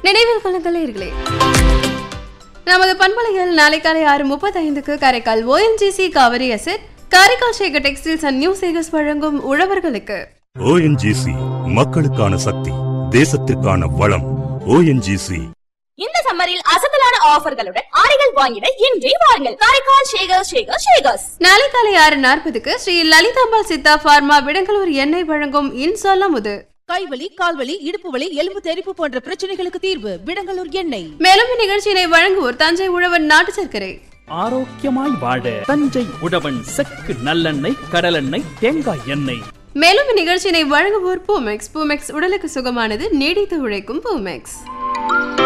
நினைவில் கொள்ளுங்களே நமது பண்பலையில் நாளை காலை 6:35 Karaikal ONGC Kaveri asset, Karaikal Sekar textiles and new Sekar's வழங்கும் உழவர்களுக்கு. ONGC மக்களுக்கான சக்தி, தேசத்திற்கான வளம். ONGC இந்த சம்மரில் அசத்தலான ஆஃபர்களுடன் ஆடைகள் வாங்கிட இன்றே வாருங்கள். காரைக்கால் ஷேகர்ஸ். நாளை காலை 6:40 ஸ்ரீ லலிதாம்பாள் சித்தா பார்மா விடங்களூர் எண்ணெய் வழங்கும் இன்சொல்லமுது. கைவலி, கால்வலி, இடுப்பு வலி, எலும்பு தெறிப்பு போன்ற பிரச்சனைகளுக்கு தீர்வு விடங்களூர் எண்ணெய். மேலும் இந்நிகழ்ச்சியினை வழங்குவோர் தஞ்சை உழவன் நாட்டு சர்க்கரை. ஆரோக்கியமாய் வாழ தஞ்சை உழவன் செக்கு நல்லெண்ணெய், கடலெண்ணெய், தேங்காய் எண்ணெய். மேலும் இந்நிகழ்ச்சியினை வழங்குவோர் பூமெக்ஸ் உடலுக்கு சுகமானது, நீடித்து உழைக்கும் பூமெக்ஸ்.